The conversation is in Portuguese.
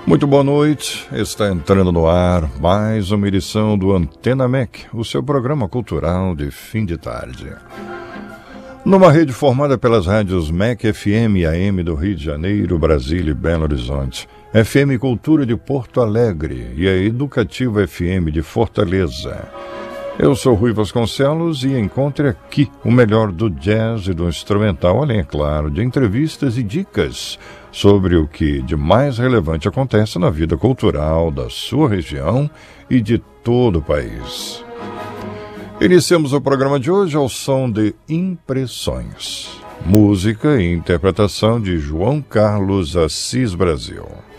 Muito boa noite, está entrando no ar mais uma edição do Antena MEC, o seu programa cultural de fim de tarde. Numa rede formada pelas rádios MEC FM e AM do Rio de Janeiro, Brasília e Belo Horizonte, FM Cultura de Porto Alegre e a Educativa FM de Fortaleza. Eu sou Rui Vasconcelos e encontre aqui o melhor do jazz e do instrumental, além, é claro, de entrevistas e dicas sobre o que de mais relevante acontece na vida cultural da sua região e de todo o país. Iniciamos o programa de hoje ao som de Impressões, música e interpretação de João Carlos Assis Brasil.